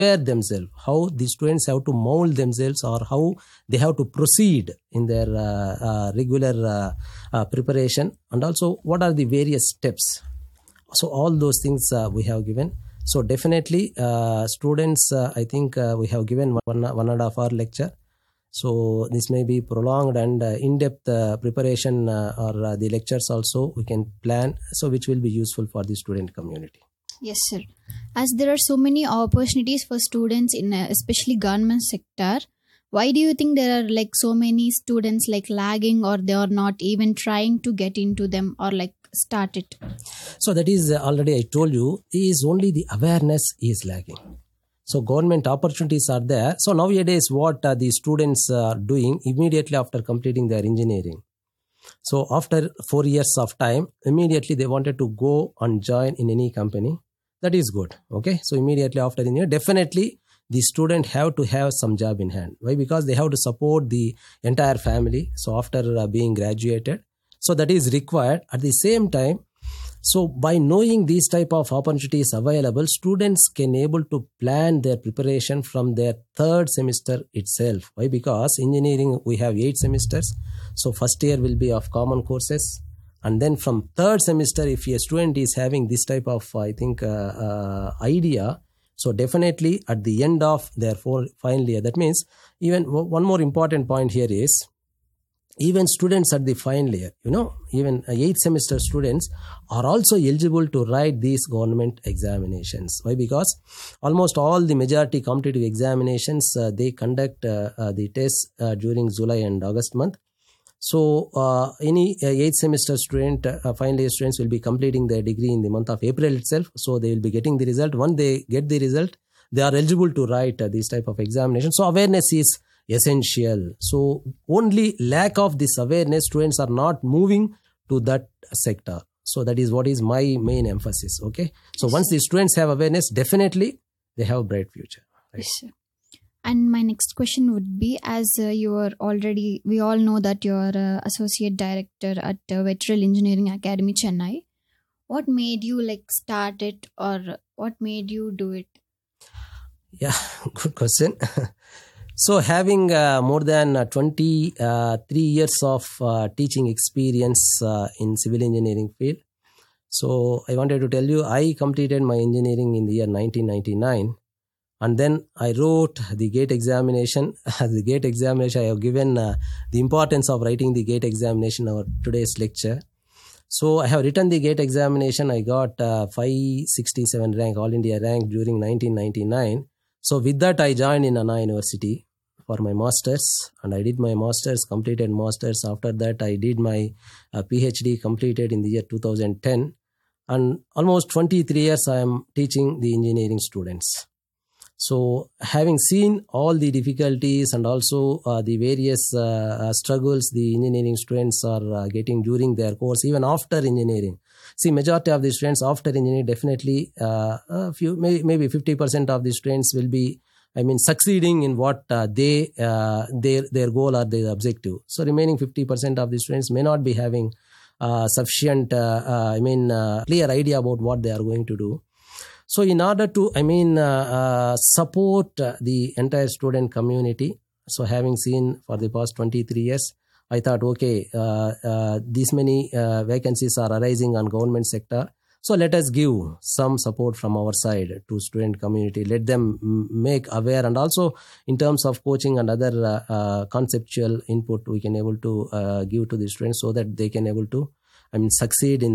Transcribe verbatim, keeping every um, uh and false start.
prepare themselves, how the students have to mold themselves or how they have to proceed in their uh, uh, regular uh, uh, preparation, and also what are the various steps. So all those things uh, we have given. So definitely uh, students, uh, I think uh, we have given one, one and a half hour lecture. So this may be prolonged and uh, in-depth uh, preparation uh, or uh, the lectures also we can plan, so which will be useful for the student community. Yes, sir. As there are so many opportunities for students in uh, especially government sector, why do you think there are like so many students like lagging, or they are not even trying to get into them or like start it? So that is uh, already I told you, is only the awareness is lagging. So government opportunities are there. So nowadays what uh, the students are doing immediately after completing their engineering. So after four years of time, immediately they wanted to go and join in any company. That is good. Okay. So immediately after engineering, definitely the student have to have some job in hand. Why? Because they have to support the entire family. So after uh, being graduated, so that is required. At the same time, so by knowing these type of opportunities available, students can able to plan their preparation from their third semester itself. Why? Because engineering, we have eight semesters. So first year will be of common courses. And then from third semester, if a student is having this type of, I think, uh, uh, idea, so definitely at the end of their four, final year, that means even one more important point here is, even students at the final year, you know, even eighth semester students are also eligible to write these government examinations. Why? Because almost all the majority competitive examinations, uh, they conduct uh, uh, the tests uh, during July and August month. So uh, any uh, eighth semester student, uh, final year students will be completing their degree in the month of April itself. So they will be getting the result. Once they get the result, they are eligible to write uh, this type of examination. So awareness is essential. So only lack of this awareness, students are not moving to that sector. So that is what is my main emphasis. Okay. So once the students have awareness, definitely they have a bright future. Right? Yes. And my next question would be, as uh, you are already, we all know that you are uh, associate director at uh, Veteran Engineering Academy, Chennai. What made you like start it, or what made you do it? Yeah, good question. So having uh, more than uh, twenty-three years of uh, teaching experience uh, in civil engineering field. So I wanted to tell you, I completed my engineering in the year nineteen ninety-nine. And then I wrote the GATE examination. The GATE examination, I have given uh, the importance of writing the GATE examination in our today's lecture. So I have written the GATE examination. I got uh, five sixty-seven rank, All India rank during nineteen ninety-nine. So with that, I joined in Anna University for my masters, and I did my masters, completed masters. After that, I did my uh, PhD, completed in the year two thousand ten. And almost twenty-three years I am teaching the engineering students. So having seen all the difficulties and also uh, the various uh, uh, struggles the engineering students are uh, getting during their course, even after engineering. See, majority of the students after engineering, definitely uh, a few, may, maybe fifty percent of the students will be, I mean, succeeding in what uh, they, uh, their, their goal or their objective. So remaining fifty percent of the students may not be having uh, sufficient, uh, uh, I mean, uh, clear idea about what they are going to do. So in order to, I mean, uh, uh, support uh, the entire student community, so having seen for the past twenty-three years, I thought, okay, uh, uh, these many uh, vacancies are arising on government sector. So let us give some support from our side to student community. Let them make aware, and also in terms of coaching and other uh, uh, conceptual input, we can able to uh, give to the students so that they can able to, I mean, succeed in